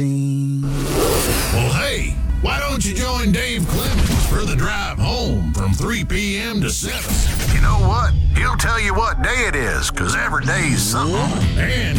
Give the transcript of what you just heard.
Well, hey, why don't you join Dave Clemens for the drive home from 3 p.m. to 7? You know what? He'll tell you what day it is, 'cause every day's something. And